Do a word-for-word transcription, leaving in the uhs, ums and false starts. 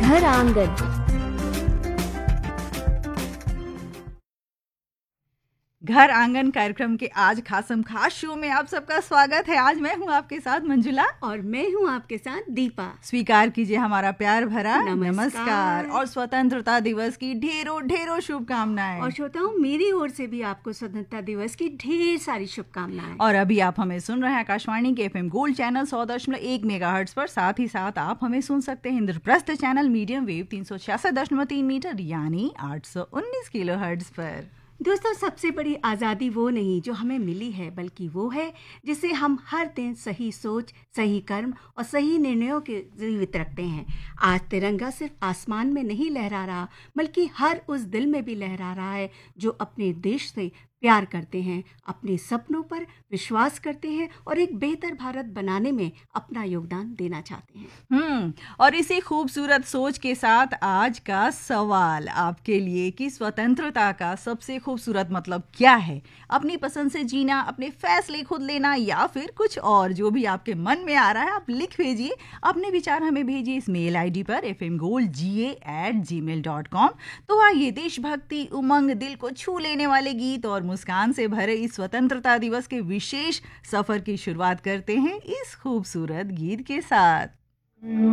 घर आंगन। घर आंगन कार्यक्रम के आज खासम खास शो में आप सबका स्वागत है। आज मैं हूं आपके साथ मंजुला और मैं हूं आपके साथ दीपा। स्वीकार कीजिए हमारा प्यार भरा नमस्कार, नमस्कार और स्वतंत्रता दिवस की ढेरों ढेरों शुभकामनाएं। और श्रोताओं, मेरी ओर से भी आपको स्वतंत्रता दिवस की ढेर सारी शुभकामनाएं। और अभी आप हमें सुन रहे हैं आकाशवाणी के एफएम गोल्ड चैनल सौ दशमलव एक मेगाहर्ट्ज पर। साथ ही साथ आप हमें सुन सकते हैं इंद्रप्रस्थ चैनल मीडियम वेव तीन सौ छियासठ दशमलव तीन मीटर यानी आठ सौ उन्नीस किलो हर्ट्ज पर। दोस्तों, सबसे बड़ी आज़ादी वो नहीं जो हमें मिली है, बल्कि वो है जिसे हम हर दिन सही सोच, सही कर्म और सही निर्णयों के जीवित रखते हैं। आज तिरंगा सिर्फ आसमान में नहीं लहरा रहा, बल्कि हर उस दिल में भी लहरा रहा है जो अपने देश से प्यार करते हैं, अपने सपनों पर विश्वास करते हैं और एक बेहतर भारत बनाने में अपना योगदान देना चाहते हैं। हम्म और इसी खूबसूरत सोच के साथ आज का सवाल आपके लिए कि स्वतंत्रता का सबसे खूबसूरत मतलब क्या है? अपनी पसंद से जीना, अपने फैसले खुद लेना, या फिर कुछ और? जो भी आपके मन में आ रहा है आप लिख भेजिए। अपने विचार हमें भेजिए इस मेल आईडी पर एफ एम गोल्ड जी ए एट जी मेल डॉट कॉम। तो आइए देशभक्ति, उमंग, दिल को छू लेने वाले गीत और मुस्कान से भरे इस स्वतंत्रता दिवस के विशेष सफर की शुरुआत करते हैं इस खूबसूरत गीत के साथ।